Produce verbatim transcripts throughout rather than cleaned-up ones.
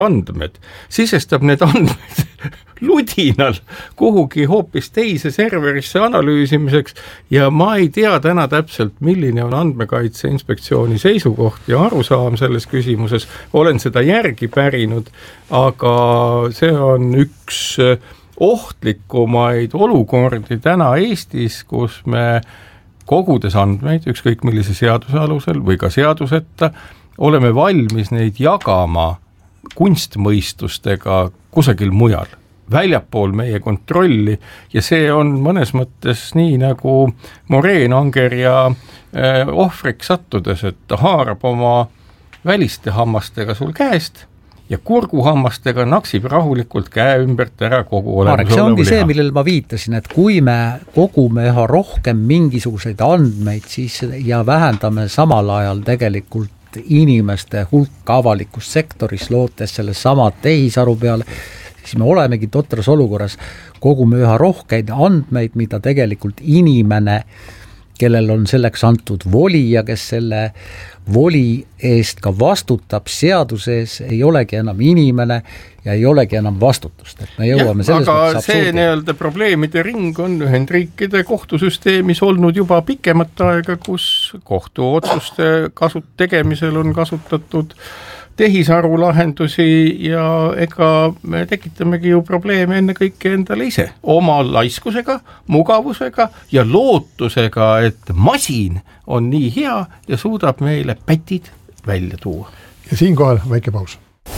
andmed, sisestab need andmed ludinal kuhugi hoopis teise serverisse analüüsimiseks ja ma ei tea täna täpselt, milline on Andmekaitse Inspektsiooni seisukoht ja arusaam selles küsimuses. Olen seda järgi pärinud, aga see on üks ohtlikumaid olukordi täna Eestis, kus me kogudes andmeid, ükskõik millise seaduse alusel või ka seaduseta, oleme valmis neid jagama kunstmõistustega kusagil mujal, väljapool meie kontrolli ja see on mõnes mõttes nii nagu Moreen Anger ja eh, ohvriks sattudes, et ta haarab oma väliste hammastega sul käest ja kurguhammastega naksib rahulikult käe ümbert ära kogu olemus. See ongi see, millele ma viitasin, et kui me kogume üha rohkem mingisuguseid andmeid siis ja vähendame samal ajal tegelikult inimeste hulka avalikus sektoris, lootes selle sama tehisaru peale, siis me olemegi totras olukorras, kogume üha rohkeid andmeid, mida tegelikult inimene, kellel on selleks antud voli ja kes selle voli eest ka vastutab seaduse ees, ei olegi enam inimene ja ei olegi enam vastutust. Et me jõuame selles aga see nii-öelda probleemide ring on Ühendriikide kohtusüsteemis olnud juba pikemat aega, kus kohtuotsuste kasut- tegemisel on kasutatud tehisaru lahendusi ja ega me tekitamegi ju probleeme enne kõike endale ise, oma laiskusega, mugavusega ja lootusega, et masin on nii hea ja suudab meile pätid välja tuua. Ja siinkohal väike paus.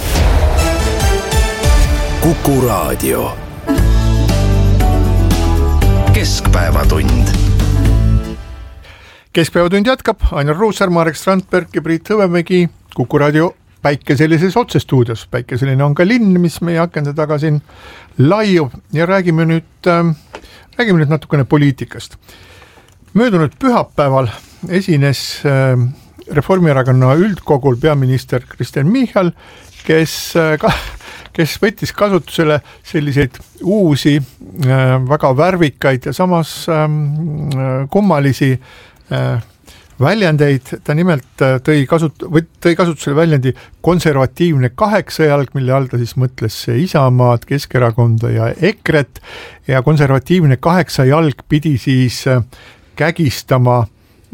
Kuku Raadio. Keskpäevatund. Keskpäevatund jätkab, Ainar Ruussaar, Marek Strandberg ja Priit Hõbemägi, Kuku Raadio päikeselises otsestuudios. Päikeseline on ka linn, mis meie akende taga siin laiub ja räägime nüüd, äh, räägime nüüd natukene poliitikast. Möödunud pühapäeval esines äh, Reformierakonna üldkogul peaminister Kristen Michal, kes, äh, ka, kes võttis kasutusele selliseid uusi, äh, väga värvikaid ja samas äh, kummalisi äh, väljendeid, ta nimelt tõi, kasut- või tõi kasutusele väljendi konservatiivne kaheksajalg, mille all ta siis mõtles Isamaad, Keskerakonda ja Ekret ja konservatiivne kaheksajalg pidi siis kägistama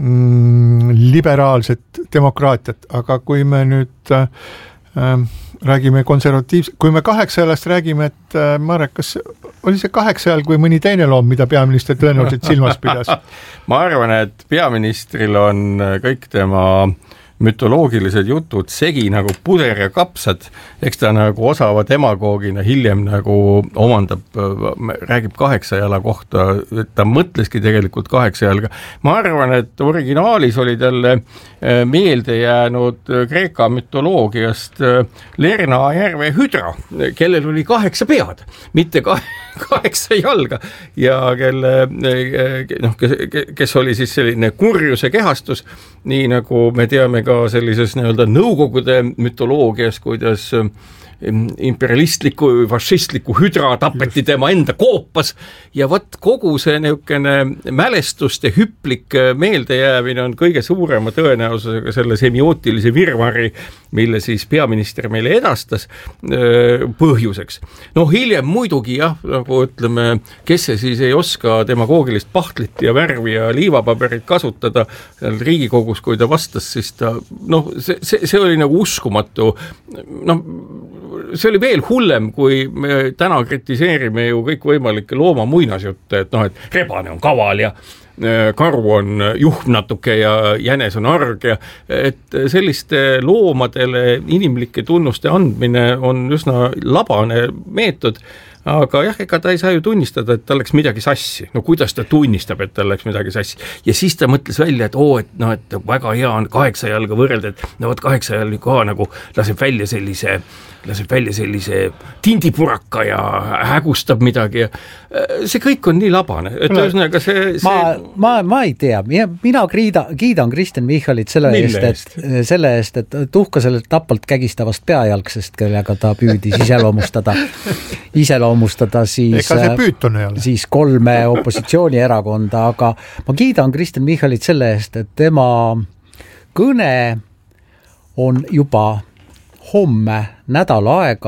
mm, liberaalset demokraatiat, aga kui me nüüd äh, räägime konservatiivse, kui me kaheksajalast räägime, et äh, Marek, kas oli see kaheksajalg või mõni teine loom, mida peaminister tõenäoliselt silmas pidas? Ma arvan, et peaministril on kõik tema mütoloogilised jutud segi nagu puder ja kapsad, eks ta nagu osava demagoogina hiljem nagu omandab, räägib kaheksajala kohta, et ta mõtleski tegelikult kaheksajalga. Ma arvan, et originaalis oli talle meelde jäänud Kreeka mütoloogiast Lerna järve hüdra, kellel oli kaheksa pead, mitte kaheksa jalga ja kelle, noh, kes oli siis selline kurjuse kehastus, nii nagu me teame ka sellises nii-öelda nõukogude mütoloogias, kuidas imperialistliku või fašistliku hüdra tapeti tema enda koopas ja võt kogu see niisugune mälestuste hüplik meeldejäämine on kõige suurema tõenäosusega selle semiootilise virvari, mille siis peaminister meile edastas põhjuseks. No hiljem muidugi jah, nagu ütleme, kes see siis ei oska demagoogilist pahtlit ja värvi ja liivapaberit kasutada Riigikogus, kui ta vastas, siis ta, noh, see, see, see oli nagu uskumatu, noh, see oli veel hullem, kui me täna kritiseerime ju kõik võimalikke looma muinasjutte, et noh, et rebane on kaval ja karu on juhm natuke ja jänes on arg ja et selliste loomadele inimlike tunnuste andmine on üsna labane meetod, aga jah, ega ta ei saa ju tunnistada, et tal läks midagi sassi. No kuidas ta tunnistab, et tal läks midagi sassi? Ja siis ta mõtles välja, et oo, et, no, et väga hea on kaheksa jalga võrrelda, et no võt kaheksa jalga ka nagu laseb välja sellise laseb välja sellise tindipuraka ja hägustab midagi ja see kõik on nii labane, et ühesõnaga see, see... Ma, ma, ma ei tea, mina kriida, kiidan Kristen Michalit selle eest, et, selle eest, et tuhka sellelt tapalt kägistavast peajalgsest, kellega ta püüdis iseloomustada iseloomustada siis, siis kolme opositsioonierakonda, aga ma kiidan Kristen Michalit selle eest, et tema kõne on juba homme nädal aega